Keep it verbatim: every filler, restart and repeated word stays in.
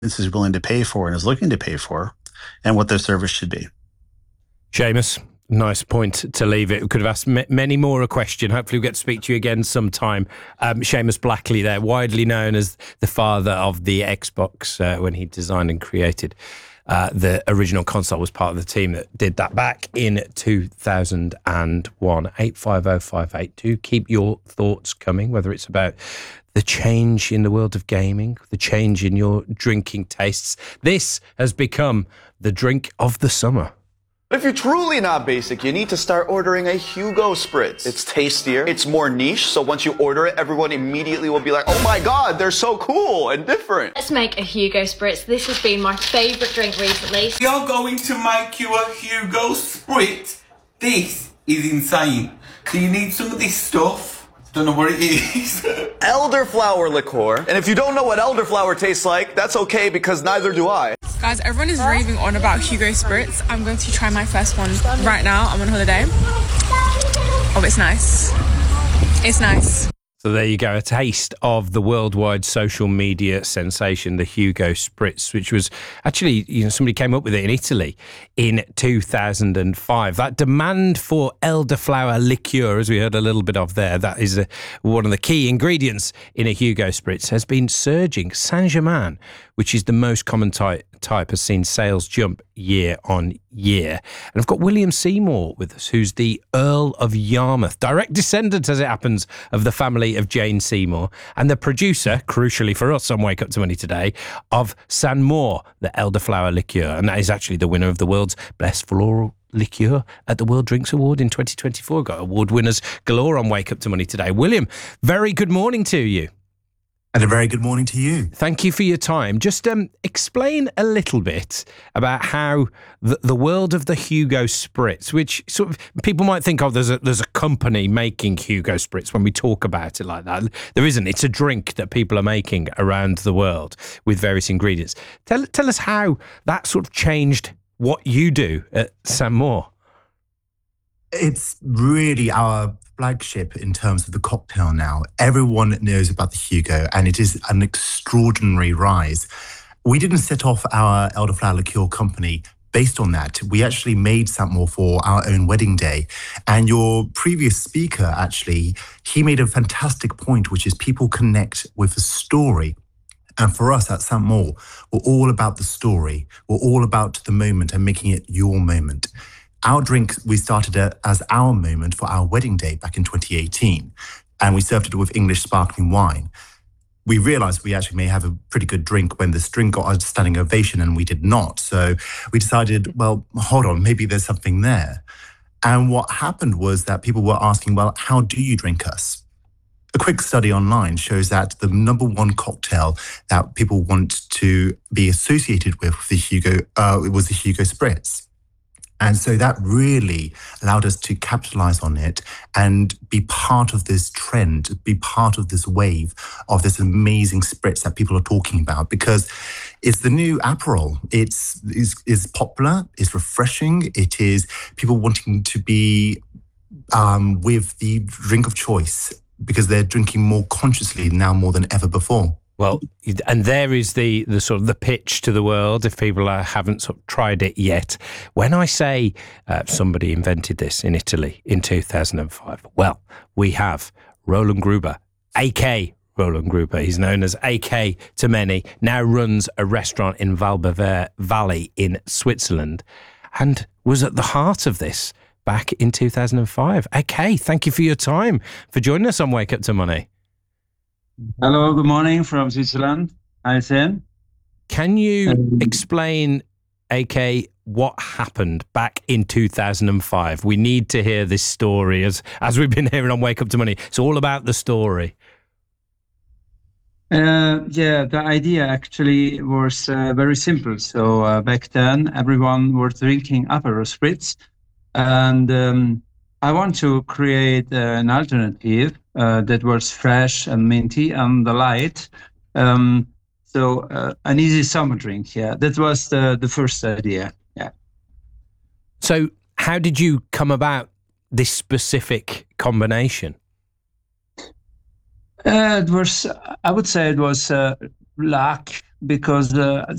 is willing to pay for and is looking to pay for, and what their service should be. Seamus, nice point to leave it. We could have asked m- many more a question. Hopefully we'll get to speak to you again sometime. Um, Seamus Blackley there, widely known as the father of the Xbox uh, when he designed and created uh, the original console, was part of the team that did that back in two thousand one. eight five oh five eight two. Keep your thoughts coming, whether it's about the change in the world of gaming, the change in your drinking tastes. This has become the drink of the summer. If you're truly not basic, you need to start ordering a Hugo Spritz. It's tastier, it's more niche, so once you order it, everyone immediately will be like, oh my god, they're so cool and different. Let's make a Hugo Spritz. This has been my favourite drink recently. We are going to make you a Hugo Spritz. This is insane. So you need some of this stuff. Don't know what it is. Elderflower liqueur. And if you don't know what elderflower tastes like, that's okay because neither do I. Guys, everyone is raving on about Hugo Spritz. I'm going to try my first one right now. I'm on holiday. Oh, it's nice. It's nice. So there you go, a taste of the worldwide social media sensation, the Hugo Spritz, which was actually, you know, somebody came up with it in Italy in two thousand five. That demand for elderflower liqueur, as we heard a little bit of there, that is a, one of the key ingredients in a Hugo Spritz, has been surging. Saint-Germain, which is the most common type, type has seen sales jump year on year. And I've got William Seymour with us, who's the Earl of Yarmouth, direct descendant, as it happens, of the family of Jane Seymour, and the producer, crucially for us on Wake Up to Money today, of San Moore, the elderflower liqueur. And that is actually the winner of the world's best floral liqueur at the World Drinks Award in twenty twenty-four. Got award winners galore on Wake Up to Money today. William, very good morning to you. And a very good morning to you. Thank you for your time. Just um, explain a little bit about how the, the world of the Hugo Spritz, which sort of people might think, oh, there's a there's a company making Hugo Spritz when we talk about it like that. There isn't. It's a drink that people are making around the world with various ingredients. Tell tell us how that sort of changed what you do at San Moore. It's really our flagship in terms of the cocktail now. Everyone knows about the Hugo, and it is an extraordinary rise. We didn't set off our elderflower liqueur company based on that. We actually made Saint Moore for our own wedding day. And your previous speaker, actually, he made a fantastic point, which is people connect with the story. And for us at Saint Moore, we're all about the story. We're all about the moment and making it your moment. Our drink, we started it as our moment for our wedding day back in twenty eighteen, and we served it with English sparkling wine. We realized we actually may have a pretty good drink when this drink got a standing ovation, and we did not. So we decided, well, hold on, maybe there's something there. And what happened was that people were asking, well, how do you drink us? A quick study online shows that the number one cocktail that people want to be associated with the Hugo uh, was the Hugo Spritz. And so that really allowed us to capitalize on it and be part of this trend, be part of this wave of this amazing spritz that people are talking about, because it's the new Aperol. It's, it's, it's popular, it's refreshing, it is people wanting to be um, with the drink of choice because they're drinking more consciously now more than ever before. Well, and there is the the sort of the pitch to the world if people uh, haven't sort of tried it yet. When I say uh, somebody invented this in Italy in two thousand five, well, we have Roland Gruber, A K Roland Gruber. He's known as A K to many, now runs a restaurant in Val Bavaria Valley in Switzerland, and was at the heart of this back in two thousand five. A K, thank you for your time, for joining us on Wake Up to Money. Hello, good morning from Switzerland. Hi, Sam. Can you um, explain, A K, what happened back in two thousand five? We need to hear this story, as as we've been hearing on Wake Up to Money. It's all about the story. Uh, yeah, the idea actually was uh, very simple. So uh, back then, everyone was drinking Aperol Spritz, and um, I want to create uh, an alternative uh, that was fresh and minty and light. Um, so uh, an easy summer drink. Yeah, that was the, the first idea. Yeah. So how did you come about this specific combination? Uh, it was, I would say it was uh, luck, because uh,